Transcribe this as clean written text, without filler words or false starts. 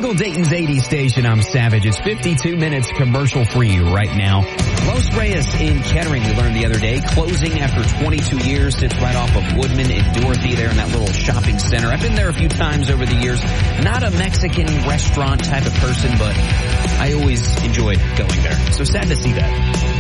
Eagle Dayton's 80 station, I'm Savage. It's 52 minutes commercial-free right now. Los Reyes in Kettering, we learned the other day, closing after 22 years, sits right off of Woodman and Dorothy there in that little shopping center. I've been there a few times over the years. Not a Mexican restaurant type of person, but I always enjoyed going there. So sad to see that.